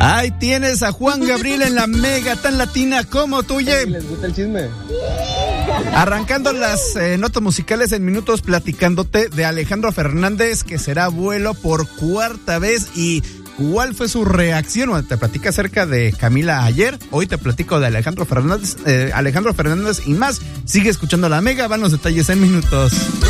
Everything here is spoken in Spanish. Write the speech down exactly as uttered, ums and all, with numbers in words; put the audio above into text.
Ahí tienes a Juan Gabriel en la Mega, tan latina como tuya. ¿Les gusta el chisme? Arrancando las eh, notas musicales en minutos, platicándote de Alejandro Fernández, que será abuelo por cuarta vez. Y ¿cuál fue su reacción? Bueno, te platicé acerca de Camila ayer, hoy te platico de Alejandro Fernández, eh, Alejandro Fernández y más. Sigue escuchando la Mega, van los detalles en minutos.